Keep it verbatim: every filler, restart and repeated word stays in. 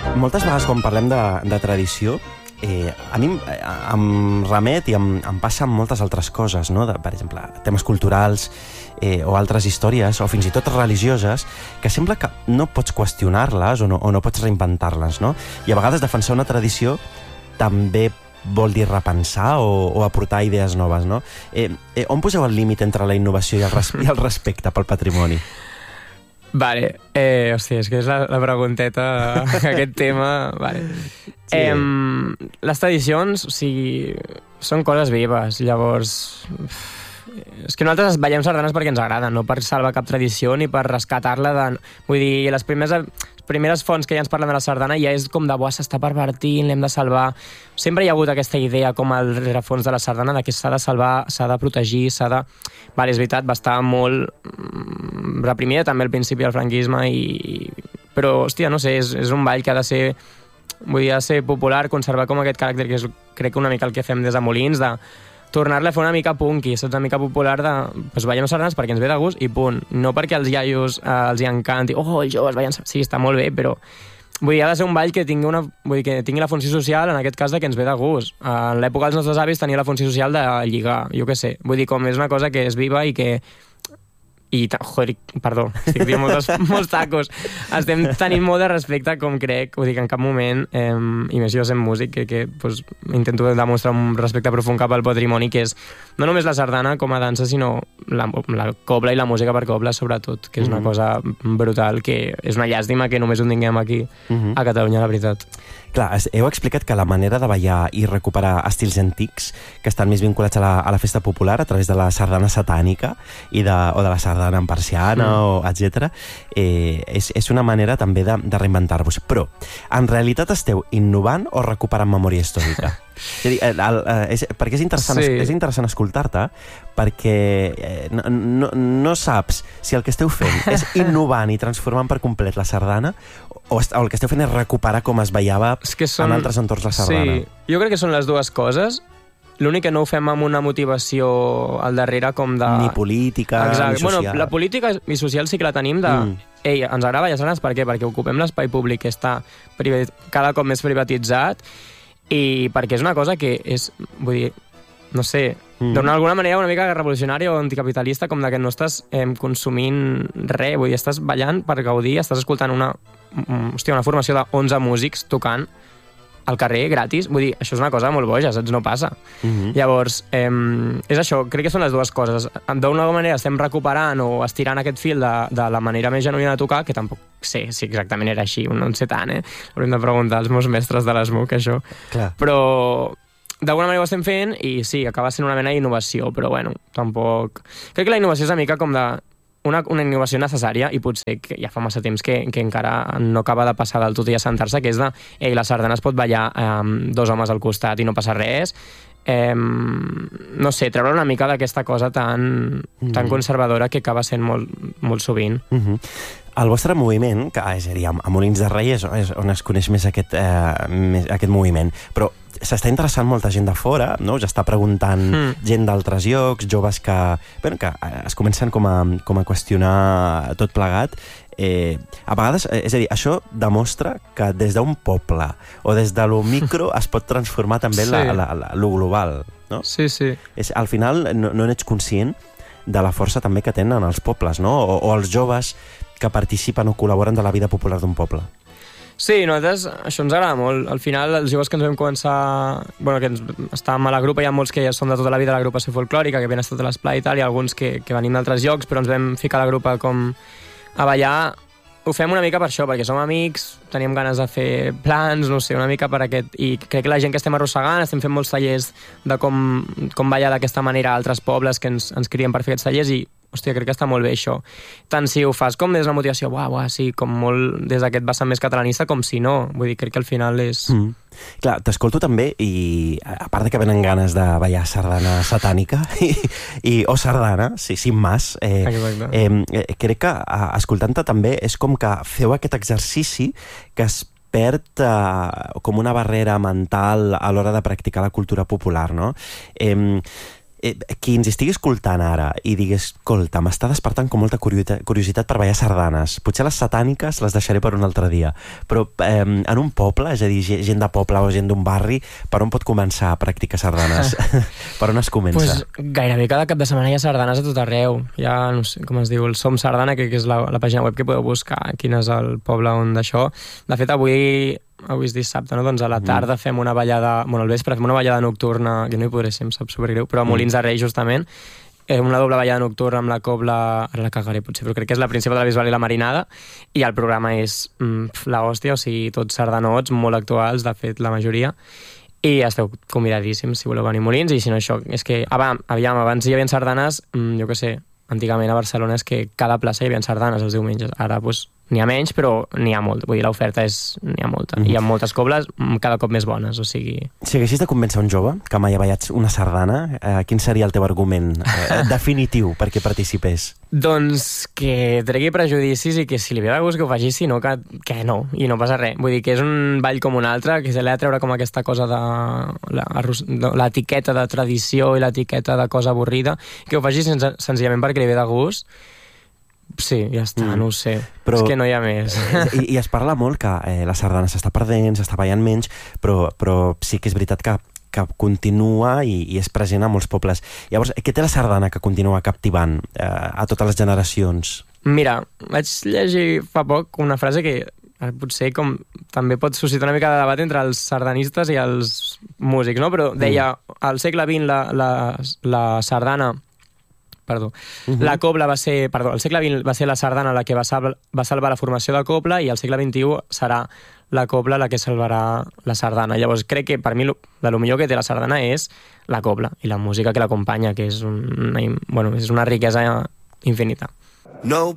Moltes vegades quan parlem de, de tradició, eh, a mi em, em remet i em, em passa amb moltes altres coses, no? De, per exemple, temes culturals eh, o altres històries, o fins i tot religioses, que sembla que no pots qüestionar-les o no, o no pots reinventar-les, no? I a vegades defensar una tradició també vol dir repensar o, o aportar idees noves, no? Eh, eh, on poseu el límit entre la innovació i el, res, i el respecte pel patrimoni? Vale, eh, hòstia, és que és la, la pregunteta, aquest tema, vale. Sí. Eh, les tradicions, o sigui, són coses vives, llavors... És que nosaltres veiem sardanes perquè ens agraden, no per salvar cap tradició ni per rescatar-la de... Vull dir, les primeres, primeres fonts que ja ens parlen de la sardana ja és com de, buah, s'està pervertint, l'hem de salvar... Sempre hi ha hagut aquesta idea com al rerefons de la sardana de que s'ha de salvar, s'ha de protegir, s'ha de... Vale, és veritat, va estar molt reprimida també al principi del franquisme i... Però, hòstia, no sé, és, és un ball que ha de ser... Vull dir, ha de ser popular, conservar com aquest caràcter que és, crec, una mica el que fem des de Molins, de tornar-la a fer una mica punky, saps, una mica popular de... Pues veiem sardanes perquè ens ve de gust i punt. No perquè els iaios eh, els hi encanti. Oh, els joves veien... Sí, està molt bé, però... Vull dir, ha de ser un ball que tingui, una... Vull dir, que tingui la funció social, en aquest cas, de que ens ve de gust. En l'època dels nostres avis tenia la funció social de lligar, jo què sé. Vull dir, com és una cosa que és viva i que... I, joder, perdó, estic dient molts, molts tacos. Estem tenint molt de respecte, com crec, vull dir que en cap moment, eh, i més jo sent músic, que, que pues, intento demostrar un respecte profund cap al patrimoni, que és no només la sardana com a dansa, sinó la, la cobla i la música per cobla, sobretot, que és una mm-hmm. cosa brutal, que és una llàstima que només ho tinguem aquí, mm-hmm. a Catalunya, la veritat. Clar, heu explicat que la manera de ballar i recuperar estils antics que estan més vinculats a la, a la festa popular a través de la sardana satànica i de, o de la sardana en persiana, mm. o etcètera, eh, és, és una manera també de, de reinventar-vos. Però, en realitat esteu innovant o recuperant memòria històrica? És a dir, el, el, és, perquè és interessant, sí. és interessant escoltar-te, perquè eh, no, no, no saps si el que esteu fent és innovant i transformant per complet la sardana o, o el que esteu fent és recuperar com es ballava és que són... en altres entorns la sardana. Sí, jo crec que són les dues coses. L'únic que no ho fem amb una motivació al darrere com de... Ni política, exacte. Ni social. Bueno, la política i social sí que la tenim de... Mm. Ei, ens agrada ballar sardanes, per què? Perquè ocupem l'espai públic que està privat... cada cop més privatitzat i perquè és una cosa que és, vull dir, no sé, mm. d'alguna manera una mica revolucionària o anticapitalista, com de que no estàs eh, consumint res, vull dir, estàs ballant per gaudir, estàs escoltant una, hòstia, una formació d'onze músics tocant al carrer, gratis, vull dir, això és una cosa molt boja, saps? No passa. Mm-hmm. Llavors, eh, és això, crec que són les dues coses. D'una manera estem recuperant o estirant aquest fil de, de la manera més genuïna de tocar, que tampoc sé si exactament era així, no en sé tant, eh? Hauríem de preguntar als meus mestres de l'ESMUC, això. Clar. Però d'alguna manera ho estem fent i sí, acaba sent una mena d'innovació, però bueno, tampoc... Crec que la innovació és una mica com de... Una, una innovació necessària i potser que ja fa massa temps que, que encara no acaba de passar del tot i assentar-se, que és de, ei, la sardana es pot ballar amb dos homes al costat i no passa res. Eh, no sé, treure una mica d'aquesta cosa tan, mm. tan conservadora que acaba sent molt, molt sovint. Mm-hmm. El vostre moviment, que és a dir, a Molins de Rei és on es coneix més aquest, eh, més aquest moviment, però s'està interessant molta gent de fora, no? Us està preguntant mm. gent d'altres llocs, joves que, bueno, que es comencen com a, com a qüestionar tot plegat. Eh, a vegades, és a dir, això demostra que des d'un poble o des de lo micro es pot transformar també sí. la, la, la, lo global, no? Sí, sí. És, al final no, no n'ets conscient de la força també que tenen els pobles, no? O, o els joves que participen o col·laboren de la vida popular d'un poble. Sí, nosaltres això ens agrada molt. Al final, els joves que ens vam començar... Bueno, que ens, estàvem a la grupa, hi ha molts que ja són de tota la vida a l'agrupació folclòrica, que havien estat a l'esplai i tal, i alguns que, que venim d'altres llocs, però ens vam ficar a la grupa com a ballar. Ho fem una mica per això, perquè som amics, teníem ganes de fer plans, no sé, una mica per aquest... I crec que la gent que estem arrossegant, estem fent molts tallers de com, com ballar d'aquesta manera a altres pobles que ens, ens crien per fer aquests tallers i hòstia, crec que està molt bé això. Tant si ho fas com des de la motivació, uah, uah, sí, com molt des d'aquest vessant més catalanista, com si no. Vull dir, crec que al final és... Mm. Clar, t'escolto també i a part de que venen ganes de ballar sardana satànica i, i, o sardana, sí, sin más, eh, eh, crec que escoltant-te també és com que feu aquest exercici que es perd eh, com una barrera mental a l'hora de practicar la cultura popular, no? Eh, eh, qui ens estigui escoltant ara i digués, escolta, m'està despertant com molta curiositat per ballar sardanes. Potser les satàniques les deixaré per un altre dia, però eh, en un poble, és a dir, gent de poble o gent d'un barri, per on pot començar a practicar sardanes? Per on es comença? Pues gairebé cada cap de setmana hi ha sardanes a tot arreu. Hi ha, no sé, com es diu, el Som Sardana, que és la, la pàgina web que podeu buscar quin és el poble on d'això. De fet, avui avui és dissabte, no? Doncs a la tarda fem una ballada, bueno, al vespre fem una ballada nocturna, jo no hi podré ser, em sap supergreu, però a Molins de Rei, justament, una doble ballada nocturna amb la cobla, ara la cagaré potser, però crec que és la principal de la Bisbal i la Marinada, i el programa és mm, la hòstia, o sigui, tots sardanots, molt actuals, de fet, la majoria, i esteu convidadíssims si voleu venir a Molins, i si no això, és que, aviam, aviam abans hi havia sardanes, mm, jo què sé, antigament a Barcelona és que cada plaça hi havia sardanes els diumenges, ara doncs n'hi ha menys, però n'hi ha molt. Vull dir, l'oferta és... n'hi ha molta. Mm. Hi ha moltes cobles cada cop més bones, o sigui... Si haguessis de convèncer un jove que mai ha ballat una sardana, eh, quin seria el teu argument eh, definitiu perquè participés? Doncs que tregui prejudicis i que si li ve de gust que ho faci, si no, que, que no, i no passa res. Vull dir que és un ball com un altre, que se l'ha de treure com aquesta cosa de... l'etiqueta de tradició i l'etiqueta de cosa avorrida, que ho faci sense, senzillament perquè li ve de gust. Sí, ja està, mm. no ho sé. Però, és que no hi ha més. I, i es parla molt que eh, la sardana s'està perdent, s'està ballant menys, però, però sí que és veritat que, que continua i, i és present a molts pobles. Llavors, què té la sardana que continua captivant eh, a totes les generacions? Mira, vaig llegir fa poc una frase que potser com també pot suscitar una mica de debat entre els sardanistes i els músics, no? Però deia, mm. al segle vint la, la, la sardana Perdó. Uh-huh. La cobla va ser... Perdó, el segle vint va ser la sardana la que va, sal, va salvar la formació de cobla i el segle vint-i-u serà la cobla la que salvarà la sardana. Llavors crec que per mi de lo millor que té la sardana és la cobla i la música que l'acompanya, que és una, bueno, és una riquesa infinita. No